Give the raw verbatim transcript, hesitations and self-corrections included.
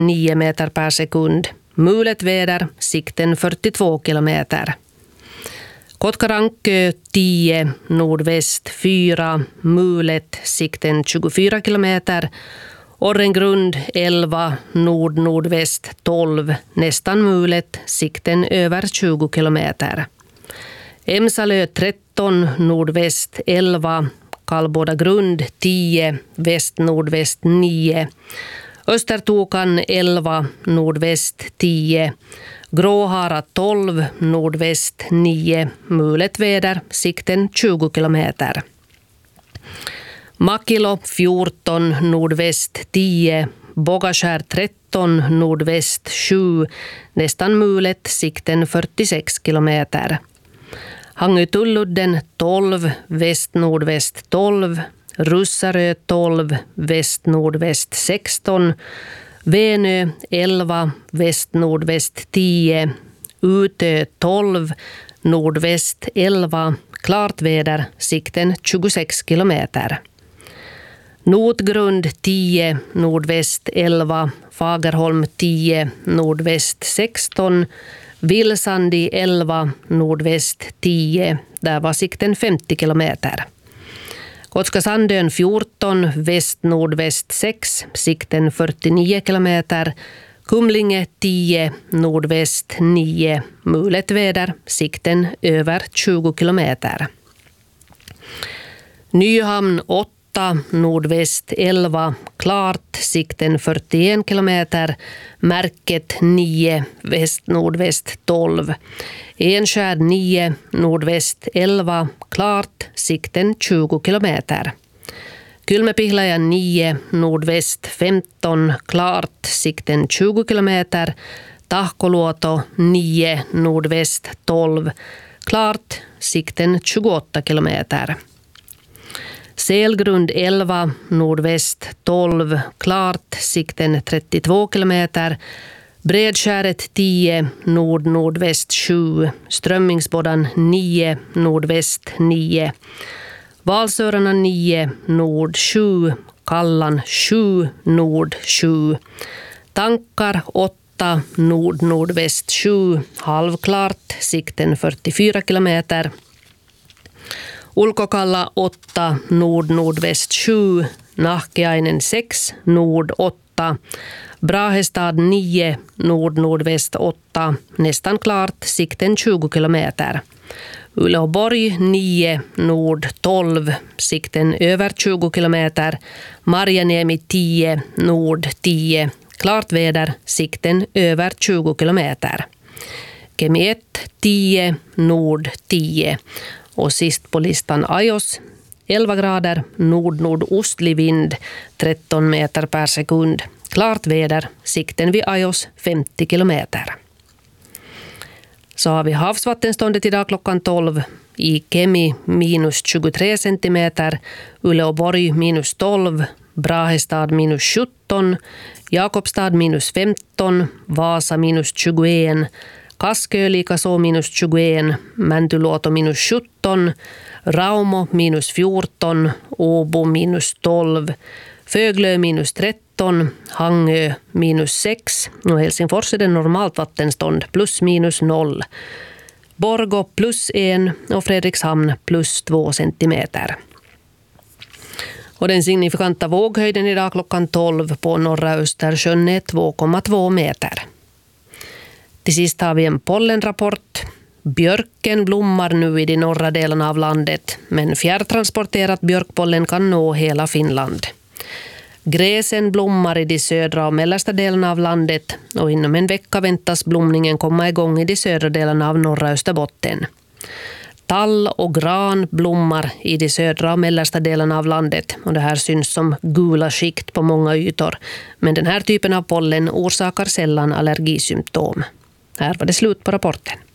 nio meter per sekund. Mulet väder, sikten fyrtiotvå kilometer. Kotkarankö tio, nordväst fyra, mulet, sikten tjugofyra kilometer. Orrengrund elva, nord-nordväst tolv, nästan mulet, sikten över tjugo kilometer. Emsalö tretton, nordväst elva, Kallboda grund tio, väst-nordväst nio. Östertokan elva, nordväst tio. Gråhara tolv, nordväst nio, mulet väder, sikten tjugo kilometer. Makilo fjorton, nordväst tio. Bogaskär tretton, nordväst sju, nästan mulet, sikten fyrtiosex kilometer. Hangötulludden tolv, väst-nordväst tolv. Russarö tolv, väst-nordväst sexton. Venö elva, väst-nordväst tio. Utö tolv, nordväst elva. Klart väder, sikten tjugosex kilometer. Notgrund tio, nordväst elva. Fagerholm tio, nordväst sexton. Vilsandi elva, nordväst tio. Där var sikten femtio kilometer. Kotskasandön fjorton, väst-nordväst sex, sikten fyrtionio kilometer. Kumlinge tio, nordväst nio, mulet väder, sikten över tjugo kilometer. Nyhamn åtta, nordväst elva, klart, sikten fyrtioen kilometer. Märket nio, väst-nordväst tolv. Enskär nio, nordväst elva, klart, sikten tjugo kilometer. Kylmäpihlaja nio, nordväst femton, klart, sikten tjugo kilometer. Tahkoluoto nio, nordväst tolv, klart, sikten tjugoåtta kilometer. Selgrund elva, nordväst tolv, klart, sikten trettiotvå kilometer. Bredskäret tio, nord-nordväst sju, Strömmingsbodan nio, nordväst nio. Valsörarna nio, nord sju, Kallan sju, nord sju. Tankar åtta, nord-nordväst sju, halvklart, sikten fyrtiofyra kilometer. Ulkokalla åtta, nord-nordväst sju, Nahkeainen sex, nord åtta. Brahestad nio, nord-nordväst åtta, nästan klart, sikten tjugo kilometer. Uleåborg nio, nord tolv, sikten över tjugo kilometer. Marjaniemi tio, nord tio, klart väder, sikten över tjugo kilometer. Kemi ett tio, nord tio. Och sist på listan Ajos, elva grader, nord-nordostlig vind, tretton meter per sekund. Klart väder, sikten vid Ajos femtio kilometer. Så har vi havsvattenståndet idag klockan tolv. I Kemi minus tjugotre centimeter, Uleåborg minus tolv, Brahestad minus sjutton, Jakobstad minus femton, Vasa minus tjugoen, Kaskö likaså minus tjugoen, Mäntyluoto minus sjutton, Raumo minus fjorton, Åbo minus tolv, Föglö minus tretton, Hangö minus sex och Helsingfors är det normalt vattenstånd plus minus noll. Borgå plus en och Fredrikshamn plus två centimeter. Och den signifikanta våghöjden idag klockan tolv på norra Östersjön är två komma två meter. Till sist har vi en pollenrapport. Björken blommar nu i de norra delarna av landet, men fjärrtransporterat björkpollen kan nå hela Finland. Gräsen blommar i de södra och mellersta delarna av landet och inom en vecka väntas blomningen komma igång i de södra delarna av norra Österbotten. Tall och gran blommar i de södra och mellersta delarna av landet och det här syns som gula skikt på många ytor. Men den här typen av pollen orsakar sällan allergisymptom. Här var det slut på rapporten.